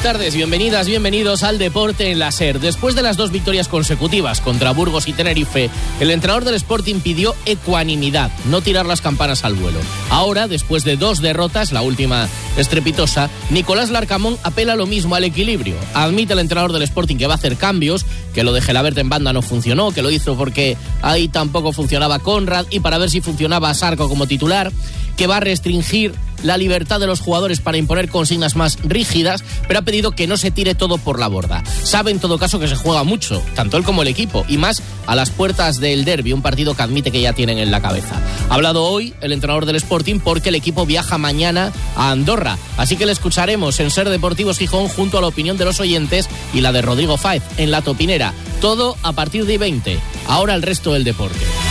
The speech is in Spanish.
Buenas tardes, bienvenidas, bienvenidos al Deporte en la SER. Después de las 2 victorias consecutivas contra Burgos y Tenerife, el entrenador del Sporting pidió ecuanimidad, no tirar las campanas al vuelo. Ahora, después de 2 derrotas, la última estrepitosa, Nicolás Larcamón apela lo mismo al equilibrio. Admite el entrenador del Sporting que va a hacer cambios, que lo de Gelabert en banda no funcionó, que lo hizo porque ahí tampoco funcionaba Conrad y para ver si funcionaba Sarco como titular, que va a restringir la libertad de los jugadores para imponer consignas más rígidas, pero ha pedido que no se tire todo por la borda. Sabe en todo caso que se juega mucho, tanto él como el equipo, y más a las puertas del derbi, un partido que admite que ya tienen en la cabeza. Ha hablado hoy el entrenador del Sporting porque el equipo viaja mañana a Andorra, así que le escucharemos en SER Deportivos Gijón junto a la opinión de los oyentes y la de Rodrigo Fáez en La Topinera. Todo a partir de 20. Ahora el resto del deporte.